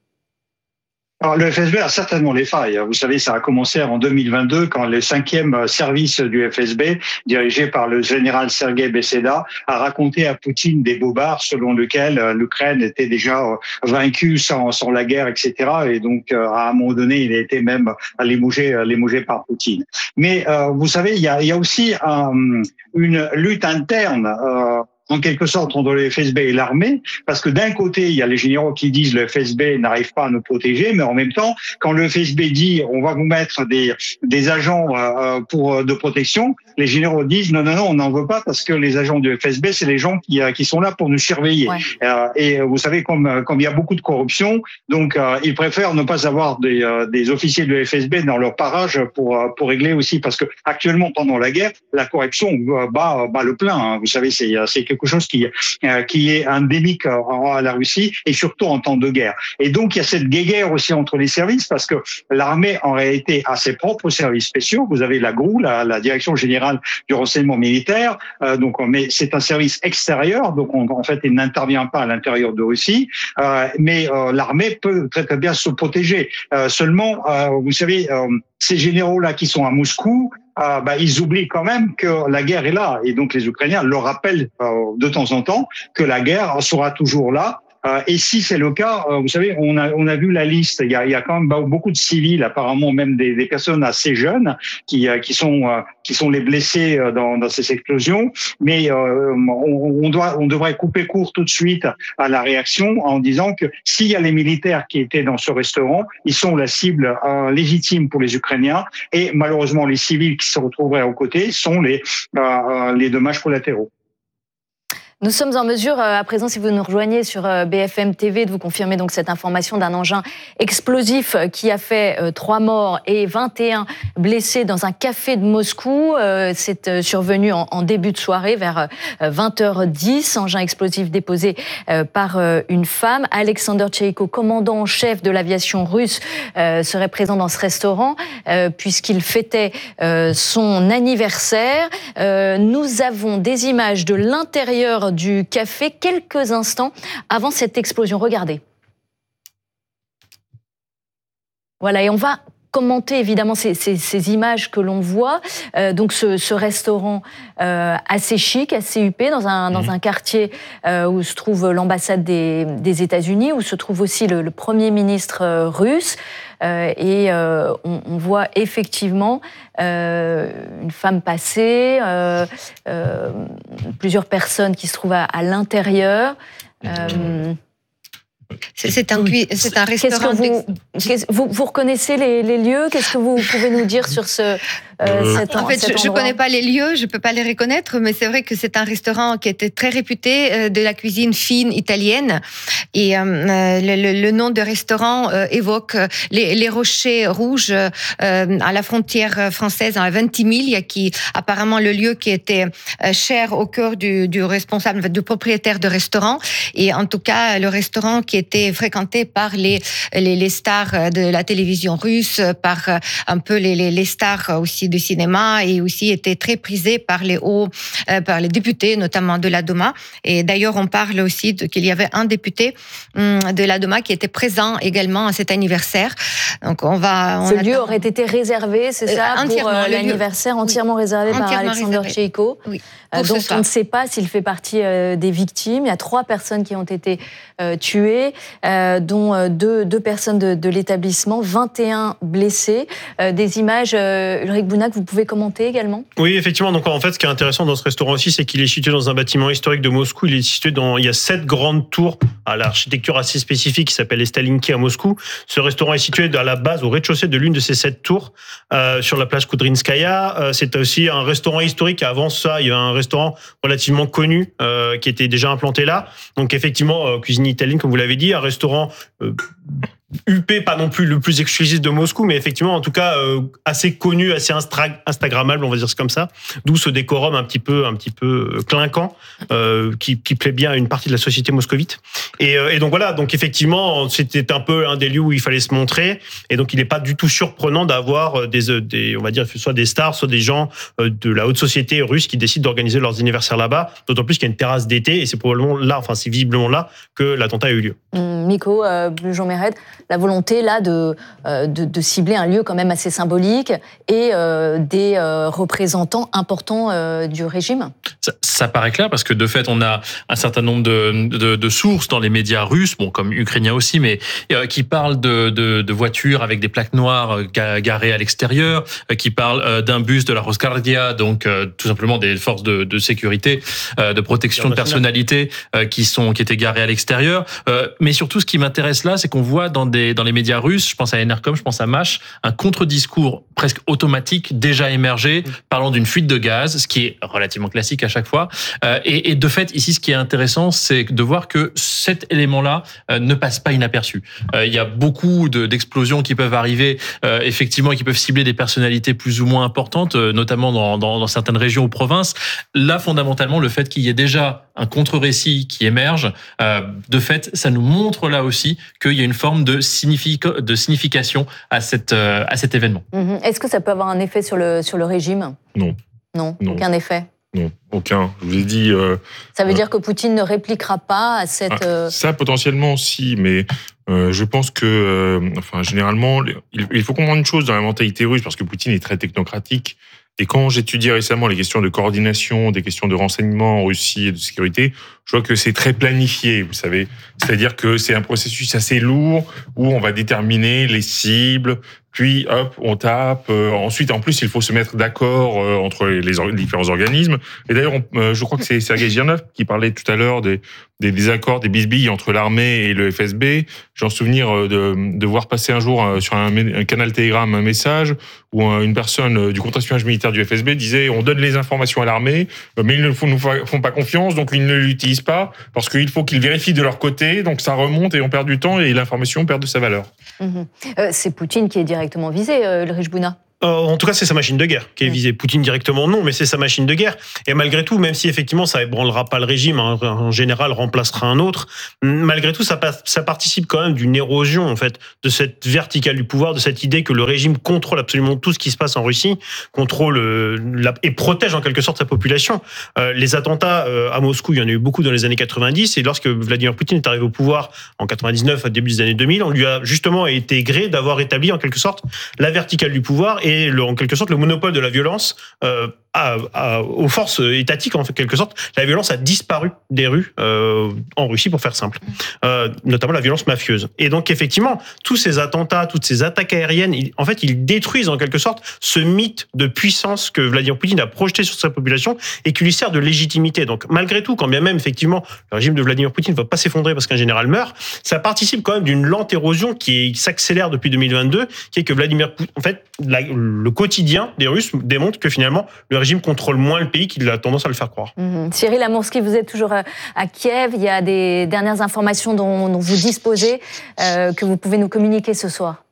S10: Alors, le F S B a certainement les failles. Vous savez, ça a commencé en deux mille vingt-deux quand le cinquième service du F S B, dirigé par le général Sergueï Beseda, a raconté à Poutine des bobards selon lesquels l'Ukraine était déjà vaincue sans, sans la guerre, et cetera. Et donc, à un moment donné, il a été même limogé, limogé par Poutine. Mais euh, vous savez, il y a, il y a aussi un, une lutte interne euh, en quelque sorte entre le F S B et l'armée, parce que d'un côté, il y a les généraux qui disent le F S B n'arrive pas à nous protéger, mais en même temps, quand le F S B dit on va vous mettre des des agents euh, pour de protection, les généraux disent non non non on n'en veut pas parce que les agents du F S B c'est les gens qui qui sont là pour nous surveiller. Ouais. Euh, et vous savez comme comme il y a beaucoup de corruption, donc euh, ils préfèrent ne pas avoir des euh, des officiers de F S B dans leur parage pour pour régler aussi, parce que actuellement pendant la guerre la corruption bat bat le plein. Hein. Vous savez c'est c'est quelque chose qui euh, qui est endémique à la Russie et surtout en temps de guerre. Et donc il y a cette guéguerre aussi entre les services, parce que l'armée en réalité a ses propres services spéciaux. Vous avez la G R U, la, la Direction générale du renseignement militaire, euh, donc mais c'est un service extérieur, donc on, en fait il n'intervient pas à l'intérieur de Russie, euh, mais euh, l'armée peut très très bien se protéger. Euh, seulement, euh, vous savez, euh, ces généraux-là qui sont à Moscou, euh, bah, ils oublient quand même que la guerre est là, et donc les Ukrainiens leur rappellent euh, de temps en temps que la guerre sera toujours là. Euh, et si c'est le cas, euh, vous savez, on a, on a vu la liste. Il y a, il y a quand même beaucoup de civils, apparemment même des, des personnes assez jeunes, qui, euh, qui sont, euh, qui sont les blessés dans, dans ces explosions. Mais euh, on, on doit, on devrait couper court tout de suite à la réaction en disant que s'il y a les militaires qui étaient dans ce restaurant, ils sont la cible euh, légitime pour les Ukrainiens. Et malheureusement, les civils qui se retrouveraient aux côtés sont les, euh, les dommages collatéraux.
S7: Nous sommes en mesure, à présent, si vous nous rejoignez sur B F M T V, de vous confirmer donc cette information d'un engin explosif qui a fait trois morts et vingt et un blessés dans un café de Moscou. C'est survenu en début de soirée, vers vingt heures dix. Engin explosif déposé par une femme. Alexander Tcheiko, commandant en chef de l'aviation russe, serait présent dans ce restaurant puisqu'il fêtait son anniversaire. Nous avons des images de l'intérieur du café quelques instants avant cette explosion. Regardez. Voilà, et on va commenter évidemment ces, ces, ces images que l'on voit. Euh, donc ce, ce restaurant euh, assez chic, assez huppé, dans un, dans mmh. un quartier euh, où se trouve l'ambassade des, des États-Unis, où se trouve aussi le, le Premier ministre euh, russe. Euh, et euh, on, on voit effectivement euh, une femme passer, euh, euh, plusieurs personnes qui se trouvent à, à l'intérieur. Euh,
S12: C'est, c'est, un, c'est un restaurant.
S7: Vous, vous, vous reconnaissez les, les lieux? Qu'est-ce que vous pouvez nous dire sur ce, euh, cet,
S12: en fait,
S7: cet
S12: je ne connais pas les lieux, je ne peux pas les reconnaître, mais c'est vrai que c'est un restaurant qui était très réputé euh, de la cuisine fine italienne. Et euh, le, le nom de restaurant euh, évoque les, les rochers rouges euh, à la frontière française, à Ventimiglia, qui apparemment le lieu qui était euh, cher au cœur du, du responsable, du propriétaire de restaurant. Et en tout cas, le restaurant qui était fréquenté par les, les, les stars de la télévision russe, par un peu les, les, les stars aussi du cinéma, et aussi était très prisé par les hauts, euh, par les députés, notamment de la Duma. Et d'ailleurs, on parle aussi de, qu'il y avait un député hum, de la Duma qui était présent également à cet anniversaire. Donc, on va. On
S7: Ce
S12: attend...
S7: lieu aurait été réservé, c'est ça, euh, pour euh, l'anniversaire, lieu... entièrement réservé oui. par entièrement Alexander Tcheiko.
S12: Oui.
S7: Euh, donc, on ne sait pas s'il fait partie euh, des victimes. Il y a trois personnes qui ont été euh, tuées, euh, dont euh, deux, deux personnes de, de l'établissement, vingt et un blessés. Euh, des images, euh, Ulrich Bounak, vous pouvez commenter également?
S8: Oui, effectivement. Donc, en fait, ce qui est intéressant dans ce restaurant aussi, c'est qu'il est situé dans un bâtiment historique de Moscou. Il est situé dans, il y a sept grandes tours à l'architecture assez spécifique qui s'appelle les Stalinki à Moscou. Ce restaurant est situé à la base, au rez-de-chaussée de l'une de ces sept tours, euh, sur la place Koudrinskaya. Euh, c'est aussi un restaurant historique. Avant ça, il y a un restaurant relativement connu euh, qui était déjà implanté là. Donc effectivement, euh, cuisine italienne, comme vous l'avez dit, un restaurant euh, huppé, pas non plus le plus exclusif de Moscou, mais effectivement, en tout cas, euh, assez connu, assez instra- instagrammable, on va dire c'est comme ça. D'où ce décorum un petit peu, un petit peu clinquant, euh, qui, qui plaît bien à une partie de la société moscovite. Et, euh, et donc voilà, donc effectivement, c'était un peu un des lieux où il fallait se montrer. Et donc, il n'est pas du tout surprenant d'avoir des, des, on va dire, soit des stars, soit des gens de la haute société russe qui décident d'organiser leurs anniversaires là-bas. D'autant plus qu'il y a une terrasse d'été, et c'est probablement là, enfin, c'est visiblement là que l'attentat a eu lieu.
S7: Mmh, Miko, euh, Jean Méred, la volonté là de, euh, de, de cibler un lieu quand même assez symbolique et euh, des euh, représentants importants euh, du régime.
S9: Ça, ça paraît clair parce que de fait, on a un certain nombre de, de, de sources dans les médias russes, bon comme ukrainiens aussi, mais euh, qui parlent de, de, de voitures avec des plaques noires euh, garées à l'extérieur, euh, qui parlent euh, d'un bus de la Rosguardia, donc euh, tout simplement des forces de, de sécurité, euh, de protection de personnalité euh, qui sont qui étaient garées à l'extérieur. Euh, mais surtout, ce qui m'intéresse là, c'est qu'on voit dans des dans les médias russes, je pense à Enercom, je pense à Mash, un contre-discours presque automatique déjà émergé, parlant d'une fuite de gaz, ce qui est relativement classique à chaque fois. Euh, et, et de fait, ici, ce qui est intéressant, c'est de voir que cet élément-là euh, ne passe pas inaperçu. Euh, il y a beaucoup de, d'explosions qui peuvent arriver, euh, effectivement, qui peuvent cibler des personnalités plus ou moins importantes, euh, notamment dans, dans, dans certaines régions ou provinces. Là, fondamentalement, le fait qu'il y ait déjà un contre-récit qui émerge, euh, de fait, ça nous montre là aussi qu'il y a une forme de, signific- de signification à, cette, euh, à cet événement.
S7: Mmh. Est-ce que ça peut avoir un effet sur le, sur le régime ?
S11: Non.
S7: Non,
S11: non.
S7: Aucun effet.
S11: Non, aucun. Je vous ai dit. Euh,
S7: ça veut
S11: euh,
S7: dire que Poutine ne répliquera pas à cette.
S11: Euh... Ça, potentiellement, si, mais euh, je pense que, euh, enfin, généralement, il, il faut comprendre une chose dans la mentalité russe, parce que Poutine est très technocratique. Et quand j'étudiais récemment les questions de coordination, des questions de renseignement en Russie et de sécurité, je vois que c'est très planifié, vous savez. C'est-à-dire que c'est un processus assez lourd où on va déterminer les cibles, puis hop, on tape. Euh, ensuite, en plus, il faut se mettre d'accord euh, entre les, or- les différents organismes. Et d'ailleurs, on, euh, je crois que c'est Sergei Girnov qui parlait tout à l'heure des, des, des accords, des bisbilles entre l'armée et le F S B. J'ai en souvenir euh, de, de voir passer un jour euh, sur un, un canal Telegram un message où euh, une personne euh, du contre-espionnage militaire du F S B disait on donne les informations à l'armée, euh, mais ils ne nous font pas confiance, donc ils ne l'utilisent pas parce qu'il faut qu'ils vérifient de leur côté. Donc ça remonte et on perd du temps et l'information perd de sa valeur.
S7: Mmh. Euh, c'est Poutine qui est directement visé, euh, Ulrich Bouna.
S8: Euh, en tout cas, c'est sa machine de guerre qui est visée. Poutine directement, non, mais c'est sa machine de guerre. Et malgré tout, même si effectivement ça ébranlera pas le régime, hein, en général remplacera un autre, malgré tout, ça, ça participe quand même d'une érosion en fait de cette verticale du pouvoir, de cette idée que le régime contrôle absolument tout ce qui se passe en Russie, contrôle euh, la, et protège en quelque sorte sa population. Euh, les attentats euh, à Moscou, il y en a eu beaucoup dans les années quatre-vingt-dix, et lorsque Vladimir Poutine est arrivé au pouvoir en quatre-vingt-dix-neuf, au début des années deux mille, on lui a justement été gré d'avoir établi en quelque sorte la verticale du pouvoir et et le, en quelque sorte le monopole de la violence euh, à, à, aux forces étatiques en quelque sorte. La violence a disparu des rues euh, en Russie, pour faire simple, euh, notamment la violence mafieuse. Et donc effectivement, tous ces attentats, toutes ces attaques aériennes, ils, en fait, ils détruisent en quelque sorte ce mythe de puissance que Vladimir Poutine a projeté sur sa population et qui lui sert de légitimité. Donc malgré tout, quand bien même effectivement le régime de Vladimir Poutine ne va pas s'effondrer parce qu'un général meurt, ça participe quand même d'une lente érosion qui, qui s'accélère depuis deux mille vingt-deux, qui est que Vladimir Poutine, en fait, la, le quotidien des Russes démontre que finalement le régime contrôle moins le pays qu'il a tendance à le faire croire.
S7: Mmh. Cyril Amourski, vous êtes toujours à Kiev. Il y a des dernières informations dont, dont vous disposez, euh, que vous pouvez nous communiquer ce soir.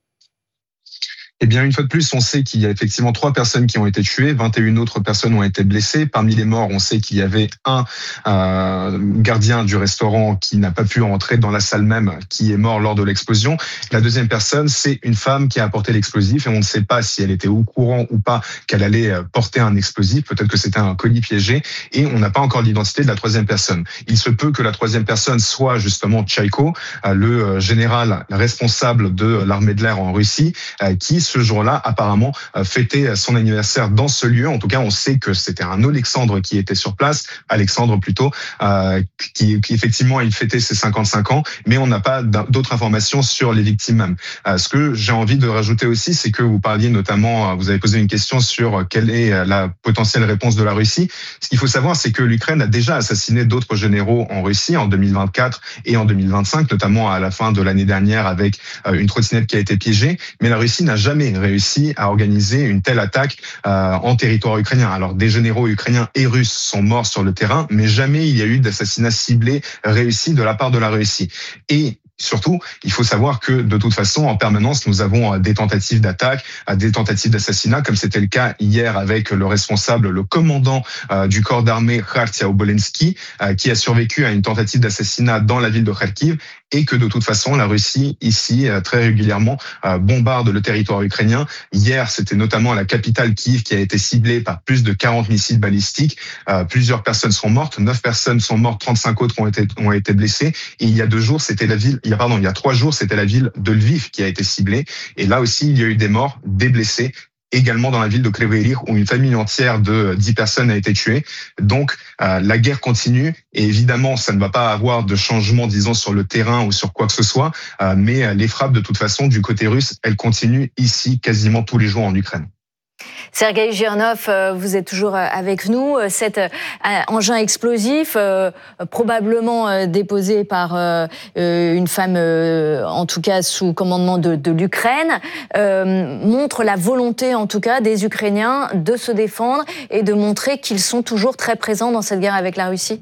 S1: Eh bien, une fois de plus, on sait qu'il y a effectivement trois personnes qui ont été tuées, vingt et une autres personnes ont été blessées. Parmi les morts, on sait qu'il y avait un euh, gardien du restaurant qui n'a pas pu entrer dans la salle même, qui est mort lors de l'explosion. La deuxième personne, c'est une femme qui a apporté l'explosif et on ne sait pas si elle était au courant ou pas qu'elle allait porter un explosif. Peut-être que c'était un colis piégé et on n'a pas encore l'identité de la troisième personne. Il se peut que la troisième personne soit justement Tchaïko, le général responsable de l'armée de l'air en Russie, qui ce jour-là, apparemment, fêtait son anniversaire dans ce lieu. En tout cas, on sait que c'était un Alexandre qui était sur place, Alexandre plutôt, euh, qui, qui effectivement, il fêtait ses cinquante-cinq ans, mais on n'a pas d'autres informations sur les victimes même. Euh, ce que j'ai envie de rajouter aussi, c'est que vous parliez notamment, vous avez posé une question sur quelle est la potentielle réponse de la Russie. Ce qu'il faut savoir, c'est que l'Ukraine a déjà assassiné d'autres généraux en Russie en deux mille vingt-quatre et en deux mille vingt-cinq, notamment à la fin de l'année dernière avec une trottinette qui a été piégée, mais la Russie n'a jamais réussi à organiser une telle attaque euh, en territoire ukrainien. Alors des généraux ukrainiens et russes sont morts sur le terrain, mais jamais il y a eu d'assassinat ciblé réussi de la part de la Russie. Et surtout, il faut savoir que de toute façon, en permanence, nous avons des tentatives d'attaque, des tentatives d'assassinat, comme c'était le cas hier avec le responsable, le commandant euh, du corps d'armée Khartia Obolensky, euh, qui a survécu à une tentative d'assassinat dans la ville de Kharkiv, et que de toute façon, la Russie, ici, euh, très régulièrement, euh, bombarde le territoire ukrainien. Hier, c'était notamment la capitale Kiev qui a été ciblée par plus de quarante missiles balistiques. Euh, plusieurs personnes sont mortes, neuf personnes sont mortes, trente-cinq autres ont été, ont été blessées. Et il y a deux jours, c'était la ville, il y a, pardon, il y a trois jours, c'était la ville de Lviv qui a été ciblée. Et là aussi, il y a eu des morts, des blessés, également dans la ville de Kryvyi Rih, où une famille entière de dix personnes a été tuée. Donc, euh, la guerre continue. Et évidemment, ça ne va pas avoir de changement, disons, sur le terrain ou sur quoi que ce soit. Euh, mais les frappes, de toute façon, du côté russe, elles continuent ici quasiment tous les jours en Ukraine.
S7: Sergei Girnov, vous êtes toujours avec nous. Cet engin explosif, euh, probablement euh, déposé par euh, une femme, euh, en tout cas sous commandement de, de l'Ukraine, euh, montre la volonté, en tout cas, des Ukrainiens de se défendre et de montrer qu'ils sont toujours très présents dans cette guerre avec la Russie.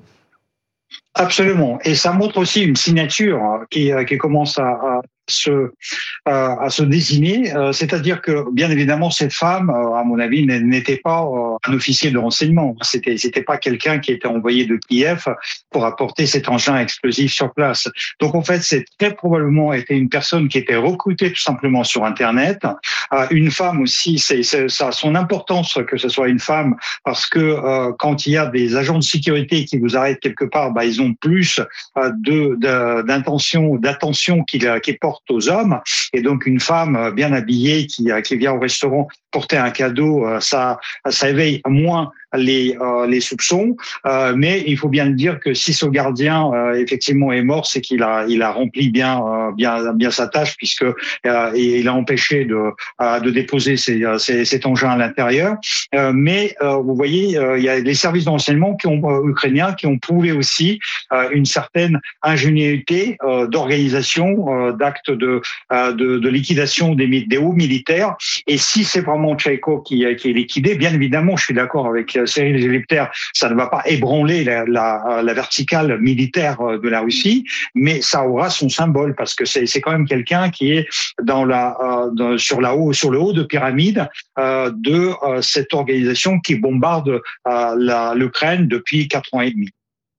S10: Absolument. Et ça montre aussi une signature qui, qui commence à, à se à se dessiner, c'est-à-dire que bien évidemment cette femme, à mon avis, n'était pas un officier de renseignement. C'était c'était pas quelqu'un qui était envoyé de Kiev pour apporter cet engin explosif sur place. Donc en fait, c'est très probablement été une personne qui était recrutée tout simplement sur Internet Euh, une femme aussi, c'est, c'est, ça a son importance que ce soit une femme, parce que euh, quand il y a des agents de sécurité qui vous arrêtent quelque part, bah, ils ont plus euh, de, de, d'intention, d'attention qu'ils, qu'ils portent aux hommes. Et donc une femme bien habillée qui, qui vient au restaurant porter un cadeau, ça, ça éveille moins les, euh, les soupçons. Euh, mais il faut bien dire que si ce gardien euh, effectivement est mort, c'est qu'il a, il a rempli bien, euh, bien, bien sa tâche, puisque euh, il a empêché de, euh, de déposer ses, ses, cet engin à l'intérieur. Euh, mais euh, vous voyez, euh, il y a les services de renseignement qui ont, euh, ukrainiens qui ont prouvé aussi euh, une certaine ingéniosité euh, d'organisation, euh, d'actes de, euh, de, de liquidation des, des hauts militaires. Et si c'est vraiment Tchaïko qui, qui est liquidé, bien évidemment, je suis d'accord avec Cyril Zélipter, ça ne va pas ébranler la, la, la verticale militaire de la Russie, mais ça aura son symbole, parce que c'est, c'est quand même quelqu'un qui est dans la, euh, dans, sur, la haut, sur le haut de pyramide euh, de euh, cette organisation qui bombarde euh, la, l'Ukraine depuis quatre ans et demi.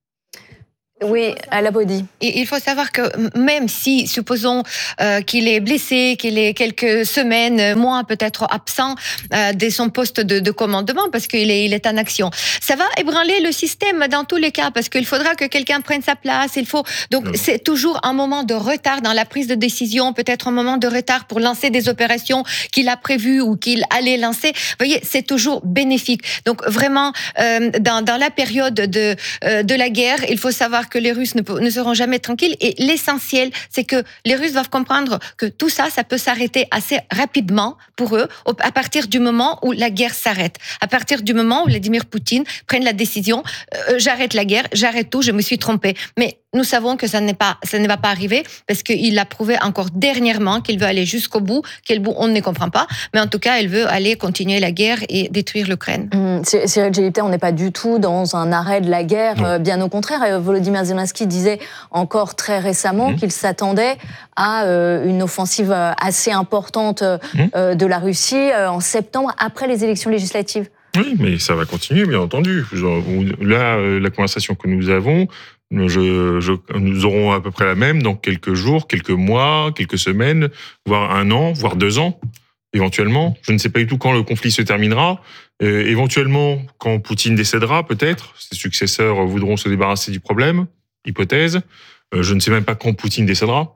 S7: Oui, à la Body.
S12: Et il faut savoir que même si, supposons euh, qu'il est blessé, qu'il est quelques semaines, mois peut-être absent euh, de son poste de, de commandement, parce qu'il est, il est en action, ça va ébranler le système dans tous les cas, parce qu'il faudra que quelqu'un prenne sa place. Il faut donc mmh. c'est toujours un moment de retard dans la prise de décision, peut-être un moment de retard pour lancer des opérations qu'il a prévues ou qu'il allait lancer. Vous voyez, c'est toujours bénéfique. Donc vraiment, euh, dans, dans la période de euh, de la guerre, il faut savoir que les Russes ne, ne seront jamais tranquilles. Et l'essentiel, c'est que les Russes doivent comprendre que tout ça, ça peut s'arrêter assez rapidement pour eux, à partir du moment où la guerre s'arrête. À partir du moment où Vladimir Poutine prenne la décision, euh, j'arrête la guerre, j'arrête tout, je me suis trompé. Mais nous savons que ça n'est pas, ça ne va pas arriver, parce qu'il a prouvé encore dernièrement qu'il veut aller jusqu'au bout. Quel bout, on ne comprend pas. Mais en tout cas, il veut aller continuer la guerre et détruire l'Ukraine.
S7: Mmh, Cyril Zélipter, on n'est pas du tout dans un arrêt de la guerre. Euh, bien au contraire, Volodymyr Zelensky disait encore très récemment mmh. qu'il s'attendait à euh, une offensive assez importante euh, mmh. de la Russie euh, en septembre, après les élections législatives.
S11: Oui, mais ça va continuer, bien entendu. Là, la conversation que nous avons, je, je, nous aurons à peu près la même dans quelques jours, quelques mois, quelques semaines, voire un an, voire deux ans, éventuellement. Je ne sais pas du tout quand le conflit se terminera. Euh, éventuellement, quand Poutine décédera, peut-être, ses successeurs voudront se débarrasser du problème, hypothèse. Euh, je ne sais même pas quand Poutine décédera.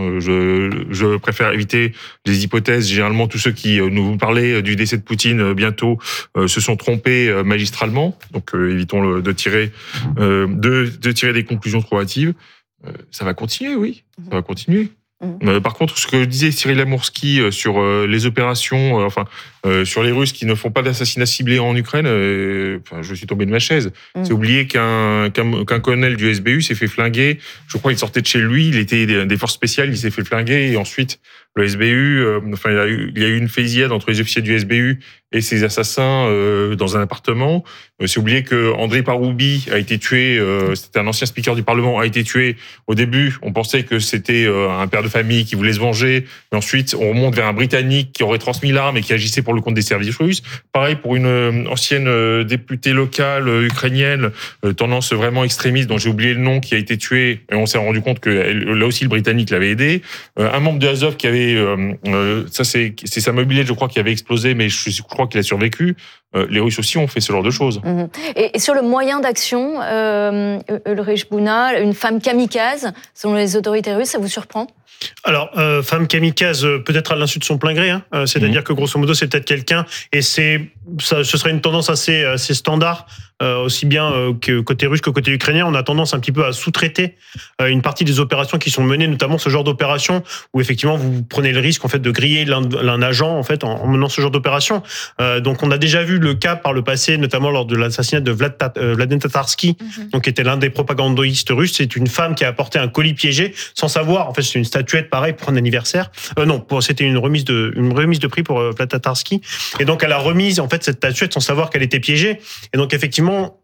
S11: Je, je préfère éviter les hypothèses. Généralement, tous ceux qui nous parlaient du décès de Poutine bientôt euh, se sont trompés euh, magistralement. Donc, euh, évitons le, de tirer euh, de, de tirer des conclusions trop hâtives. Euh, ça va continuer, oui, ça va continuer. Mmh. Euh, par contre, ce que disait Cyril Amourski euh, sur euh, les opérations, euh, enfin euh, sur les Russes qui ne font pas d'assassinat ciblé en Ukraine, euh, enfin, je suis tombé de ma chaise. Mmh. C'est oublier qu'un, qu'un qu'un colonel du S B U s'est fait flinguer. Je crois qu'il sortait de chez lui, il était des, des forces spéciales, il s'est fait flinguer, et ensuite le S B U, euh, enfin il y a eu, il y a eu une fusillade entre les officiers du S B U et ses assassins euh, dans un appartement. Euh, c'est oublier que Andrei Paroubi a été tué. Euh, c'était un ancien speaker du Parlement, a été tué. Au début, on pensait que c'était euh, un père de famille qui voulait se venger, mais ensuite on remonte vers un Britannique qui aurait transmis l'arme et qui agissait pour le compte des services russes. Pareil pour une euh, ancienne euh, députée locale euh, ukrainienne, euh, tendance vraiment extrémiste, dont j'ai oublié le nom, qui a été tuée. Et on s'est rendu compte que là aussi le Britannique l'avait aidé. Euh, un membre de Azov qui avait, euh, euh, ça c'est, c'est sa mobilette, je crois, qui avait explosé, mais je, je crois qu'il a survécu. Euh, les Russes aussi ont fait ce genre de choses.
S7: Mmh. Et, et sur le moyen d'action, euh, Ulrich Buna, une femme kamikaze, selon les autorités russes, ça vous surprend ?
S8: Alors, euh, femme kamikaze, peut-être à l'insu de son plein gré, hein. euh, c'est-à-dire mmh. que grosso modo, c'est peut-être quelqu'un, et c'est, ça, ce serait une tendance assez, assez standard, euh, aussi bien euh, que côté russe que côté ukrainien. On a tendance un petit peu à sous-traiter euh, une partie des opérations qui sont menées, notamment ce genre d'opération où effectivement vous prenez le risque en fait de griller l'un, l'un agent en fait en, en menant ce genre d'opération. Euh, donc, on a déjà vu le cas par le passé, notamment lors de l'assassinat de Vlad, euh, Vladimir Tatarsky, mmh. donc qui était l'un des propagandistes russes. C'est une femme qui a apporté un colis piégé sans savoir. En fait, c'est une statuette pareil pour un anniversaire. Euh, non, pour, c'était une remise de une remise de prix pour euh, Vlad Tatarsky. Et donc, elle a remis en fait cette statuette sans savoir qu'elle était piégée. Et donc, effectivement,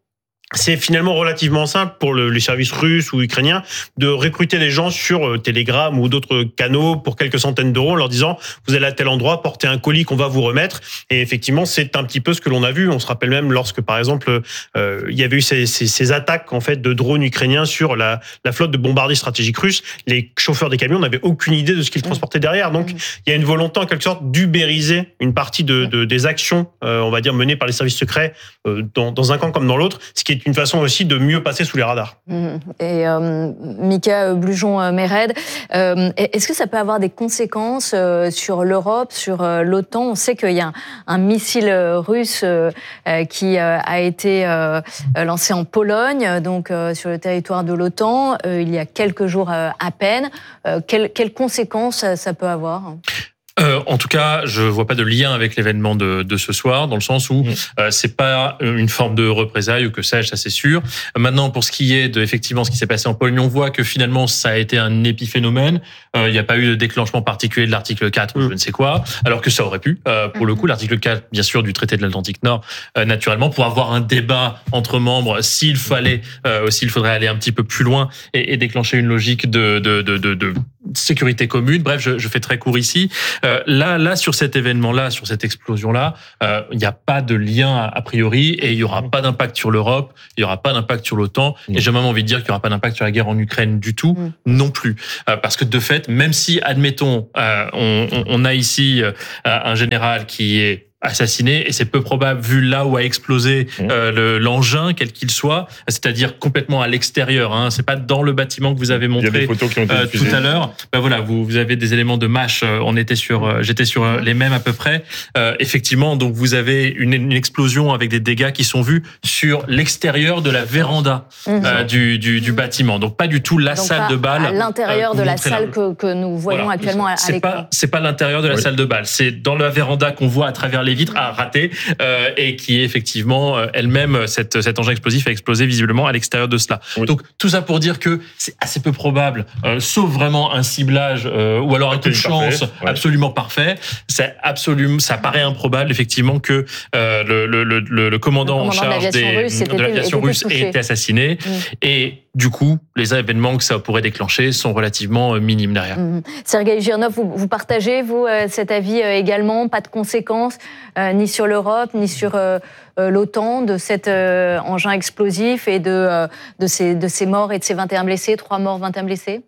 S8: c'est finalement relativement simple pour le, les services russes ou ukrainiens de recruter des gens sur euh, Telegram ou d'autres canaux pour quelques centaines d'euros en leur disant vous allez à tel endroit, portez un colis qu'on va vous remettre. Et effectivement, c'est un petit peu ce que l'on a vu. On se rappelle même lorsque, par exemple, euh, il y avait eu ces, ces, ces attaques en fait de drones ukrainiens sur la, la flotte de bombardiers stratégiques russes. Les chauffeurs des camions n'avaient aucune idée de ce qu'ils transportaient derrière. Donc, il y a une volonté en quelque sorte d'ubériser une partie de, de des actions, euh, on va dire, menées par les services secrets euh, dans, dans un camp comme dans l'autre, ce qui est une façon aussi de mieux passer sous les radars.
S7: Et euh, Mika Blujon-Méred, euh, est-ce que ça peut avoir des conséquences euh, sur l'Europe, sur euh, l'OTAN? On sait qu'il y a un, un missile russe euh, qui euh, a été euh, lancé en Pologne, donc euh, sur le territoire de l'OTAN, euh, il y a quelques jours euh, à peine. Euh, quelles, quelles conséquences ça, ça peut avoir?
S9: Euh, en tout cas, je vois pas de lien avec l'événement de, de ce soir, dans le sens où mmh. euh, c'est pas une forme de représailles ou que sais-je, ça c'est sûr. Maintenant, pour ce qui est de effectivement ce qui s'est passé en Pologne, on voit que finalement ça a été un épiphénomène. Euh, il n'y a pas eu de déclenchement particulier de l'article quatre ou mmh. je ne sais quoi, alors que ça aurait pu. Euh, pour mmh. le coup, l'article quatre, bien sûr, du traité de l'Atlantique Nord, euh, naturellement, pour avoir un débat entre membres, s'il fallait, euh, s'il faudrait aller un petit peu plus loin et, et déclencher une logique de, de, de, de, de sécurité commune. Bref, je, je fais très court ici. Euh, là, là, sur cet événement-là, sur cette explosion-là, euh, il n'y a pas de lien a priori et il n'y aura pas d'impact sur l'Europe, il n'y aura pas d'impact sur l'OTAN mmh. et j'ai même envie de dire qu'il n'y aura pas d'impact sur la guerre en Ukraine du tout, mmh. non plus. Euh, parce que de fait, même si, admettons, euh, on, on a ici euh, un général qui est assassiné, et c'est peu probable vu là où a explosé euh, le, l'engin, quel qu'il soit, c'est-à-dire complètement à l'extérieur. Hein, c'est pas dans le bâtiment que vous avez montré
S11: des photos qui ont été
S9: euh, tout à l'heure. Ben voilà, vous, vous avez des éléments de mâche. On était sur, euh, j'étais sur euh, les mêmes à peu près. Euh, effectivement, donc vous avez une, une explosion avec des dégâts qui sont vus sur l'extérieur de la véranda mmh. euh, du, du, du bâtiment. Donc pas du tout la donc salle de bal.
S7: À l'intérieur euh, de la salle que, que nous voyons voilà. actuellement à, à l'écran.
S9: Pas, c'est pas l'intérieur de la oui. salle de bal. C'est dans la véranda qu'on voit à travers les vitres à rater euh, et qui est effectivement euh, elle-même cette, cet engin explosif a explosé visiblement à l'extérieur de cela. Oui. Donc tout ça pour dire que c'est assez peu probable, euh, sauf vraiment un ciblage euh, ou alors un coup de chance parfait, ouais. absolument parfait. C'est absolument, ça paraît improbable effectivement que euh, le, le, le, le commandant, le commandant en charge de l'aviation des, russe, de l'aviation russe ait été assassiné mmh. et du coup, les événements que ça pourrait déclencher sont relativement minimes derrière.
S7: Mmh. Sergueï Girnov, vous, vous partagez, vous, euh, cet avis euh, également? Pas de conséquences, euh, ni sur l'Europe, ni sur euh, euh, l'OTAN, de cet euh, engin explosif et de, euh, de, ces, de ces morts et de ces vingt et un blessés, trois morts, vingt et un blessés?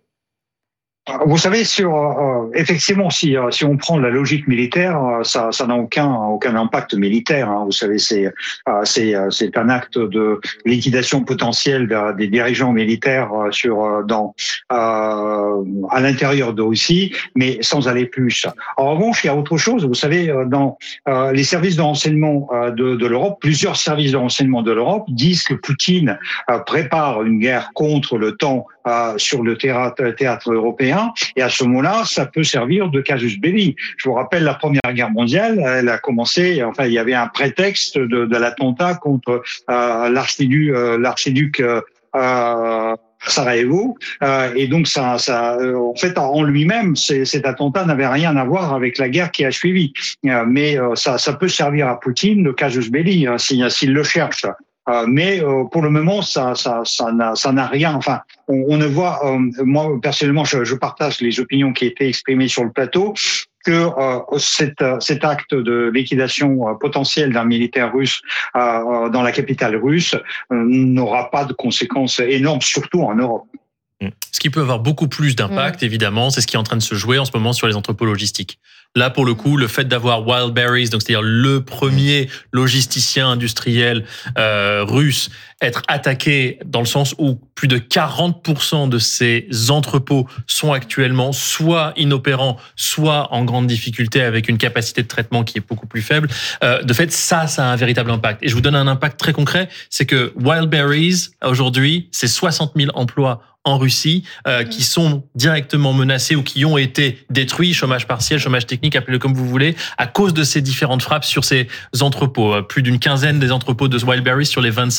S10: Vous savez, sur euh, effectivement, si euh, si on prend la logique militaire, euh, ça ça n'a aucun aucun impact militaire. Hein. Vous savez, c'est euh, c'est c'est un acte de liquidation potentielle des dirigeants militaires euh, sur euh, dans euh, à l'intérieur de Russie, mais sans aller plus. En revanche, il y a autre chose. Vous savez, dans euh, les services de renseignement euh, de de l'Europe, plusieurs services de renseignement de l'Europe disent que Poutine euh, prépare une guerre contre le temps euh, sur le théâtre, théâtre européen. Et à ce moment-là, ça peut servir de casus belli. Je vous rappelle, la Première Guerre mondiale, elle a commencé, enfin, il y avait un prétexte de, de l'attentat contre euh, l'archiduc, euh, l'archiduc euh, euh, Sarajevo, euh, et donc ça, ça, euh, en fait, en lui-même, c'est, cet attentat n'avait rien à voir avec la guerre qui a suivi. Euh, mais euh, ça, ça peut servir à Poutine de casus belli, hein, s'il, s'il le cherche. Euh, mais euh, pour le moment, ça, ça, ça n'a, ça n'a rien. Enfin, on, on ne voit. Euh, moi, personnellement, je, je partage les opinions qui étaient exprimées sur le plateau, que euh, cet, cet acte de liquidation euh, potentielle d'un militaire russe euh, dans la capitale russe euh, n'aura pas de conséquences énormes, surtout en Europe.
S9: Ce qui peut avoir beaucoup plus d'impact, mmh. évidemment, c'est ce qui est en train de se jouer en ce moment sur les entrepôts logistiques. Là, pour le coup, le fait d'avoir Wildberries, donc c'est-à-dire le premier logisticien industriel euh, russe, être attaqué dans le sens où plus de quarante pour cent de ces entrepôts sont actuellement soit inopérants, soit en grande difficulté avec une capacité de traitement qui est beaucoup plus faible. Euh, de fait, ça, ça a un véritable impact. Et je vous donne un impact très concret, c'est que Wildberries, aujourd'hui, c'est soixante mille emplois en Russie, euh, qui sont directement menacés ou qui ont été détruits, chômage partiel, chômage technique, appelez-le comme vous voulez, à cause de ces différentes frappes sur ces entrepôts. Plus d'une quinzaine des entrepôts de Wildberries sur les vingt-six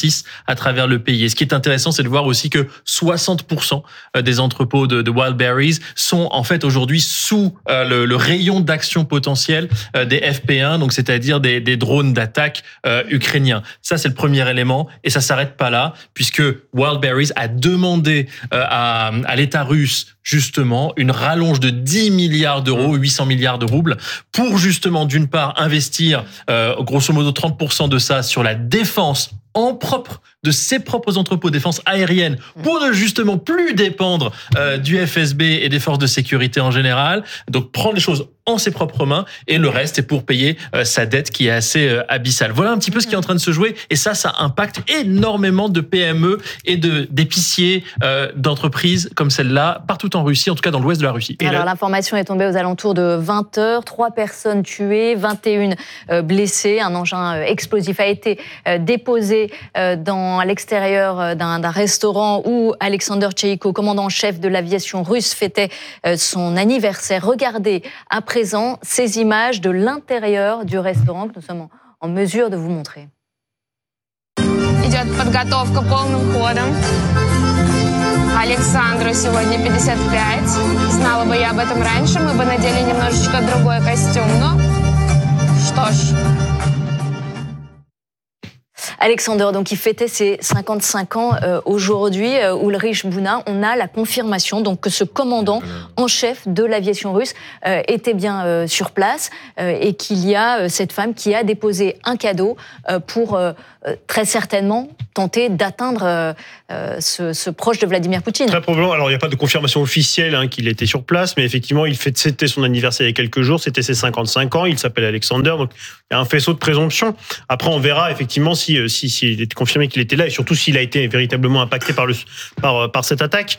S9: à travers le pays. Et ce qui est intéressant, c'est de voir aussi que soixante pour cent des entrepôts de, de Wildberries sont en fait aujourd'hui sous euh, le, le rayon d'action potentiel euh, des F P un, donc c'est-à-dire des, des drones d'attaque euh, ukrainiens. Ça, c'est le premier élément, et ça s'arrête pas là, puisque Wildberries a demandé euh, à, à l'État russe justement une rallonge de dix milliards d'euros, huit cents milliards de roubles, pour justement d'une part investir euh, grosso modo trente pour cent de ça sur la défense en propre de ses propres entrepôts de défense aérienne pour ne justement plus dépendre euh, du F S B et des forces de sécurité en général. Donc prendre les choses en ses propres mains, et le reste est pour payer euh, sa dette qui est assez euh, abyssale. Voilà un petit peu ce qui est en train de se jouer, et ça, ça impacte énormément de P M E et de d'épiciers euh, d'entreprises comme celle-là partout en Russie, en tout cas dans l'ouest de la Russie.
S7: Et alors, l'information est tombée aux alentours de vingt heures. Trois personnes tuées, vingt et une euh, blessées. Un engin euh, explosif a été euh, déposé euh, dans, à l'extérieur d'un, d'un restaurant où Alexander Tcheïko, commandant en chef de l'aviation russe, fêtait euh, son anniversaire. Regardez à présent ces images de l'intérieur du restaurant que nous sommes en, en mesure de vous montrer.
S13: Идет подготовка полным ходом. Александру сегодня пятьдесят пять. Знала бы я об этом раньше, мы бы надели немножечко другой костюм. Но что ж.
S7: Alexander, donc, qui fêtait ses cinquante-cinq ans euh, aujourd'hui, euh, Ulrich Bouna, on a la confirmation donc, que ce commandant en chef de l'aviation russe euh, était bien euh, sur place euh, et qu'il y a euh, cette femme qui a déposé un cadeau euh, pour euh, très certainement tenter d'atteindre euh, ce, ce proche de Vladimir Poutine.
S8: Très probablement. Alors, il n'y a pas de confirmation officielle hein, qu'il était sur place, mais effectivement, il fête, c'était son anniversaire il y a quelques jours, c'était ses cinquante-cinq ans, il s'appelle Alexander, donc il y a un faisceau de présomption. Après, on verra effectivement si, si, si il est confirmé qu'il était là, et surtout s'il a été véritablement impacté par, le, par, par cette attaque.